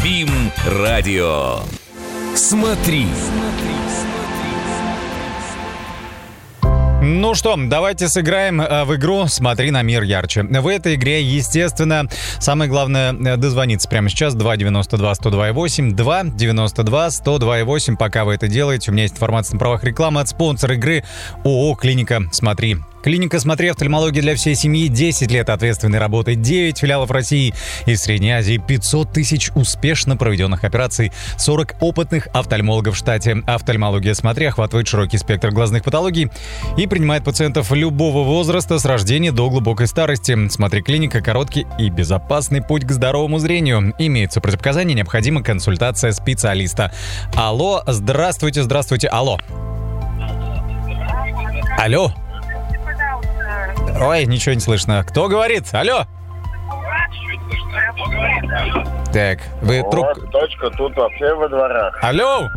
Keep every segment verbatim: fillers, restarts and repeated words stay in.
СБИМ радио. Смотри. Ну что, давайте сыграем в игру «Смотри на мир ярче». В этой игре, естественно, самое главное дозвониться прямо сейчас. два девяносто два сто два восемь, два девяносто два сто два восемь. Пока вы это делаете, у меня есть информация на правах рекламы от спонсора игры ООО «Клиника Смотри». Клиника «Смотри» офтальмология для всей семьи. десять лет ответственной работы, девять филиалов России и Средней Азии, пятьсот тысяч успешно проведенных операций, сорок опытных офтальмологов в штате. Офтальмология «Смотри» охватывает широкий спектр глазных патологий и принимает пациентов любого возраста с рождения до глубокой старости. «Смотри» клиника — короткий и безопасный путь к здоровому зрению. Имеются противопоказания, необходима консультация специалиста. Алло, здравствуйте, здравствуйте, алло. Алло. Ой, ничего не слышно. Кто говорит? Алло! Так, вы Вот, трубку... точка тут вообще во дворах. Алло!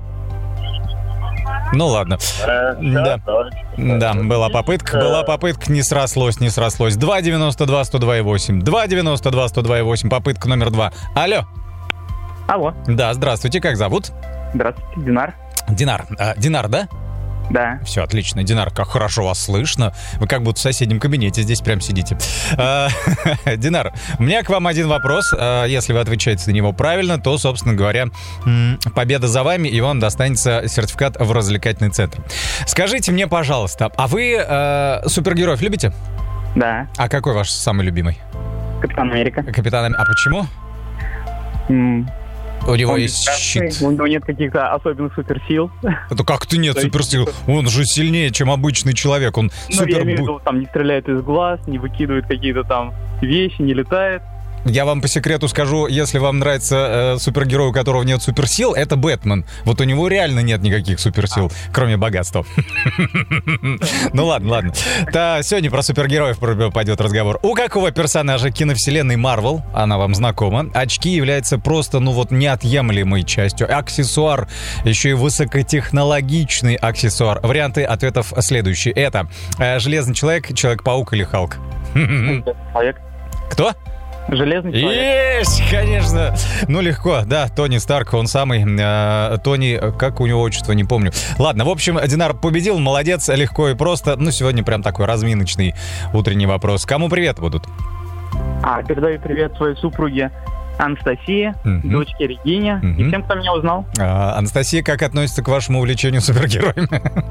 Ну ладно. Э, Да. точка. Да, была попытка, была попытка, не срослось, не срослось. два девяносто два сто два восемь. два девяносто два сто два восемь, попытка номер два. Алло! Алло, Да, здравствуйте, как зовут? здравствуйте, Динар. Динар. А, Динар, да? Да. Все, отлично. Динар, как хорошо вас слышно. Вы как будто в соседнем кабинете здесь прям сидите. А, Динар, у меня к вам один вопрос. А, Если вы отвечаете на него правильно, то, собственно говоря, м, победа за вами, и вам достанется сертификат в развлекательный центр. Скажите мне, пожалуйста, а вы э, супергероев любите? Да. А какой ваш самый любимый? Капитан Америка. Капитан Ам- А почему? М, У него он есть прекрасный, щит. У него нет каких-то особенных суперсил. Это как-то нет То есть- суперсил. Он же сильнее, чем обычный человек. Он Ну, я супер... имею в виду, там не стреляет из глаз, не выкидывает какие-то там вещи, не летает. Я вам по секрету скажу, если вам нравится э, супергерой, у которого нет суперсил, это Бэтмен. Вот у него реально нет никаких суперсил, кроме богатства. Ну ладно, ладно. Да, сегодня про супергероев пойдет разговор. У какого персонажа киновселенной Марвел, она вам знакома, очки являются просто, ну вот, неотъемлемой частью. Аксессуар, еще и высокотехнологичный аксессуар. Варианты ответов следующие. Это э, Железный человек, Человек-паук или Халк? Человек. Кто? Железный человек. Есть, конечно. Ну, легко, да, Тони Старк, он самый. Э, Тони, как у него отчество, не помню. Ладно, в общем, Динар победил, молодец, легко и просто. Ну, сегодня прям такой разминочный утренний вопрос. Кому привет будут? А, передаю привет своей супруге Анастасии, Мгм. дочке Регине Мгм. и всем, кто меня узнал. А, Анастасия, как относится к вашему увлечению супергероями?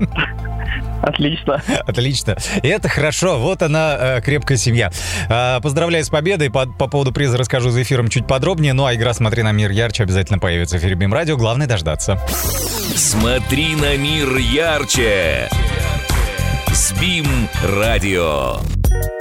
Отлично. Отлично. И это хорошо. Вот она, э, крепкая семья. А, поздравляю с победой. По, по поводу приза расскажу за эфиром чуть подробнее. Ну, а игра «Смотри на мир ярче» обязательно появится в эфире БИМ Радио. Главное дождаться. Смотри на мир ярче. СБИМ радио.